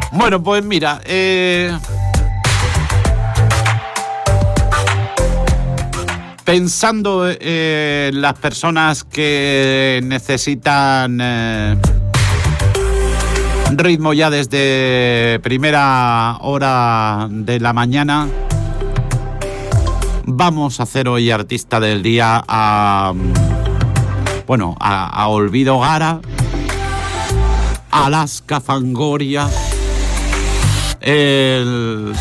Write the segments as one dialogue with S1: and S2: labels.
S1: Bueno, pues mira, pensando en las personas que necesitan ritmo ya desde primera hora de la mañana, vamos a hacer hoy artista del día a Olvido Gara, Alaska Fangoria, el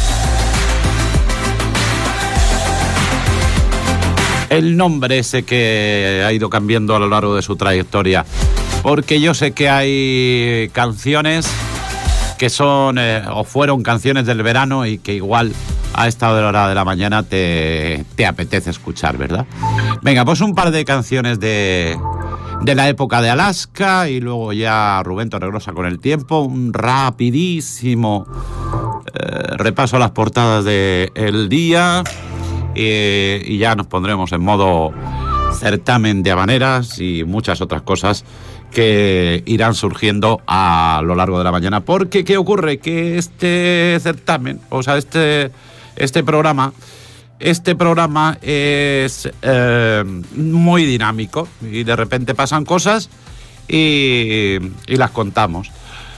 S1: nombre ese que ha ido cambiando a lo largo de su trayectoria, porque yo sé que hay canciones que son o fueron canciones del verano y que igual a esta hora de la mañana te apetece escuchar, ¿verdad? Venga, pues un par de canciones de la época de Alaska y luego ya Rubén Torregrosa con el tiempo, un rapidísimo repaso a las portadas del día y ya nos pondremos en modo certamen de habaneras y muchas otras cosas que irán surgiendo a lo largo de la mañana. Porque, ¿qué ocurre? Que este certamen, o sea, este programa es muy dinámico y de repente pasan cosas y las contamos.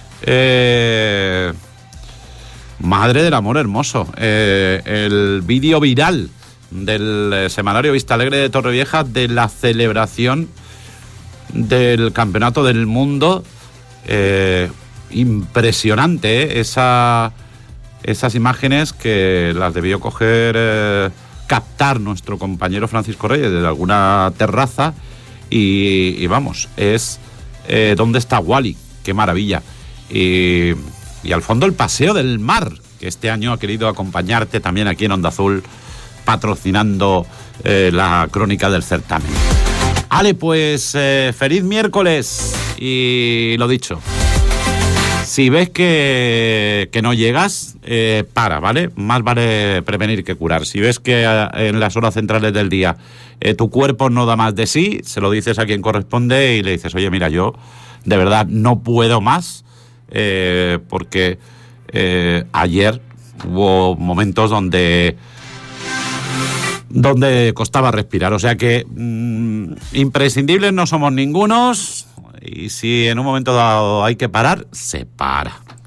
S1: Madre del amor hermoso, el vídeo viral del semanario Vista Alegre de Torrevieja de la celebración del Campeonato del Mundo, impresionante, esas imágenes que las debió captar nuestro compañero Francisco Reyes desde alguna terraza y vamos, es ¿dónde está Wally? Qué maravilla. Y al fondo el Paseo del Mar, que este año ha querido acompañarte también aquí en Onda Azul, patrocinando la crónica del certamen. Ale, pues feliz miércoles y lo dicho, si ves que no llegas, para, ¿vale? Más vale prevenir que curar. Si ves que en las horas centrales del día tu cuerpo no da más de sí, se lo dices a quien corresponde y le dices, oye, mira, yo de verdad no puedo más, porque ayer hubo momentos donde costaba respirar, o sea que imprescindibles no somos ningunos y si en un momento dado hay que parar, se para.